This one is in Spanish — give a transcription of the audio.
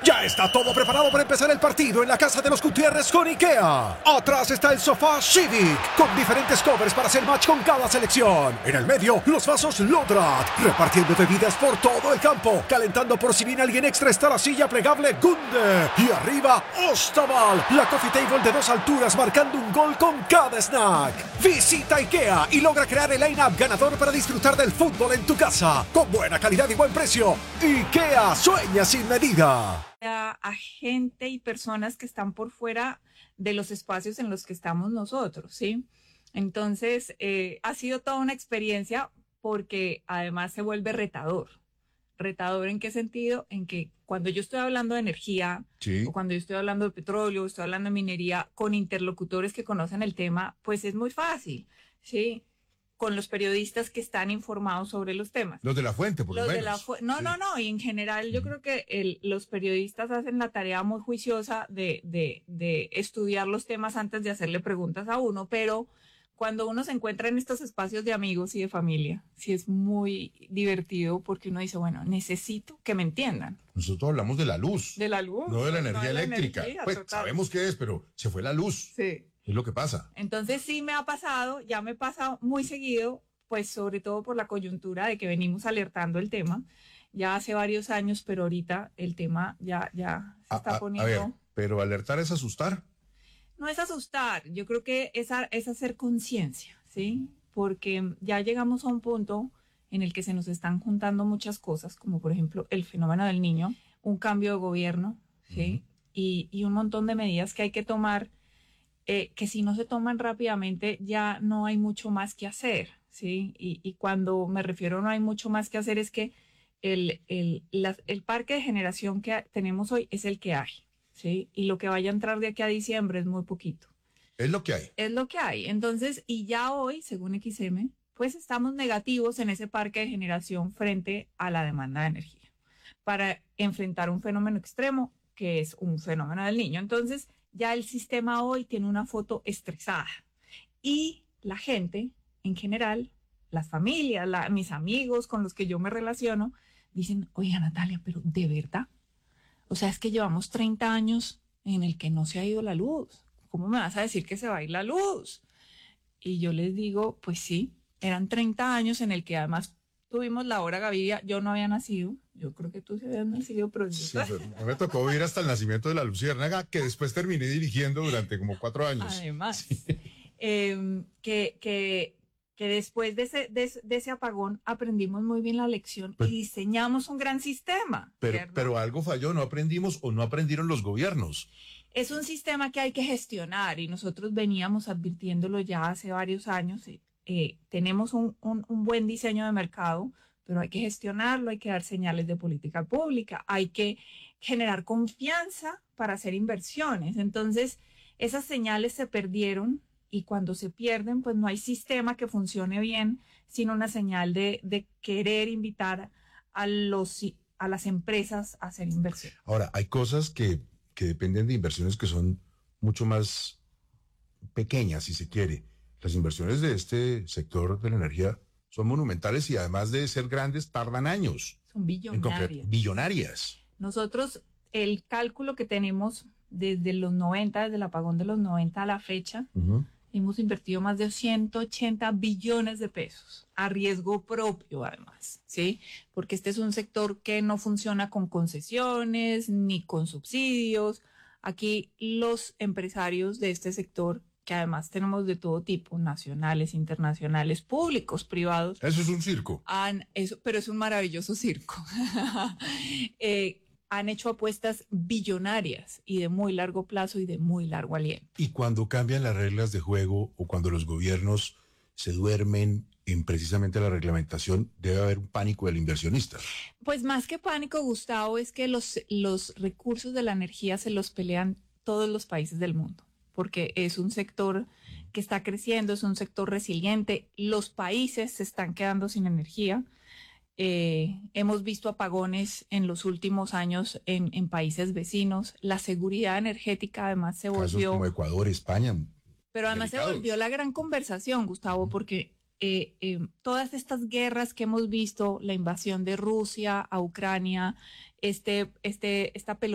Ya está todo preparado para empezar el partido en la casa de los Gutiérrez con IKEA. Atrás está el sofá Civic, con diferentes covers para hacer match con cada selección. En el medio, los vasos Lodrat, repartiendo bebidas por todo el campo. Calentando por si viene alguien extra está la silla plegable Gunde. Y arriba, Ostaval, la coffee table de 2 alturas marcando un gol con cada snack. Visita IKEA y logra crear el line-up ganador para disfrutar del fútbol en tu casa. Con buena calidad y buen precio. IKEA, sueña sin medida. A gente y personas que están por fuera de los espacios en los que estamos nosotros, ¿sí? Entonces, ha sido toda una experiencia porque además se vuelve retador. ¿Retador en qué sentido? En que cuando yo estoy hablando de energía, sí, o cuando yo estoy hablando de petróleo, estoy hablando de minería, con interlocutores que conocen el tema, pues es muy fácil, ¿sí? Con los periodistas que están informados sobre los temas. Los de la fuente, por lo menos. No, y en general yo creo que los periodistas hacen la tarea muy juiciosa de estudiar los temas antes de hacerle preguntas a uno, pero cuando uno se encuentra en estos espacios de amigos y de familia, sí es muy divertido porque uno dice, bueno, necesito que me entiendan. Nosotros hablamos de la luz. De la luz. No de la energía no de la eléctrica. energía, pues total. sabemos qué es, pero se fue la luz. Sí. Es lo que pasa. Entonces sí me ha pasado, ya me pasa muy seguido, pues sobre todo por la coyuntura de que venimos alertando el tema ya hace varios años, pero ahorita el tema ya se está poniendo... A ver, pero alertar es asustar. No es asustar, yo creo que es hacer conciencia, ¿sí? Porque ya llegamos a un punto en el que se nos están juntando muchas cosas, como por ejemplo el fenómeno del niño, un cambio de gobierno, ¿sí? Y un montón de medidas que hay que tomar, que si no se toman rápidamente ya no hay mucho más que hacer, ¿sí? Y cuando me refiero a no hay mucho más que hacer es que el parque de generación que tenemos hoy es el que hay, ¿sí? Y lo que vaya a entrar de aquí a diciembre es muy poquito. Es lo que hay. Es lo que hay. Entonces, y ya hoy, según XM, pues estamos negativos en ese parque de generación frente a la demanda de energía para enfrentar un fenómeno extremo que es un fenómeno del niño. Entonces, ya el sistema hoy tiene una foto estresada y la gente en general, las familias, mis amigos con los que yo me relaciono, dicen, oiga Natalia, pero ¿de verdad? O sea, es que llevamos 30 años en el que no se ha ido la luz. ¿Cómo me vas a decir que se va a ir la luz? Y yo les digo, pues sí, eran 30 años en el que además tuvimos la hora Gaviria. Yo no había nacido. Yo creo que tú sí habías nacido, pero... Sí, pero me tocó vivir hasta el nacimiento de la Luciérnaga, que después terminé dirigiendo durante como 4 años. Además, sí. Que después de ese apagón aprendimos muy bien la lección y diseñamos un gran sistema. Pero algo falló, no aprendimos o no aprendieron los gobiernos. Es un sistema que hay que gestionar y nosotros veníamos advirtiéndolo ya hace varios años. Tenemos un buen diseño de mercado, pero hay que gestionarlo, hay que dar señales de política pública, hay que generar confianza para hacer inversiones. Entonces, esas señales se perdieron y cuando se pierden, pues no hay sistema que funcione bien, sino una señal de querer invitar a las empresas a hacer inversión. Ahora, hay cosas que dependen de inversiones que son mucho más pequeñas, si se quiere. Las inversiones de este sector de la energía son monumentales y además de ser grandes, tardan años. Son billonarias. Billonarias. Nosotros, el cálculo que tenemos desde los 90, desde el apagón de los 90 a la fecha, hemos invertido más de 180 billones de pesos a riesgo propio, además, ¿sí? Porque este es un sector que no funciona con concesiones ni con subsidios. Aquí los empresarios de este sector, que además tenemos de todo tipo, nacionales, internacionales, públicos, privados. Eso es un circo. Pero es un maravilloso circo. Han hecho apuestas billonarias y de muy largo plazo y de muy largo aliento. Y cuando cambian las reglas de juego o cuando los gobiernos se duermen en precisamente la reglamentación, debe haber un pánico del inversionista. Pues más que pánico, Gustavo, es que los recursos de la energía se los pelean todos los países del mundo, porque es un sector que está creciendo, es un sector resiliente. Los países se están quedando sin energía. Hemos visto apagones en los últimos años en países vecinos. La seguridad energética además se volvió... Casos como Ecuador, España. Pero además se volvió la gran conversación, Gustavo, porque todas estas guerras que hemos visto, la invasión de Rusia a Ucrania, esta pelota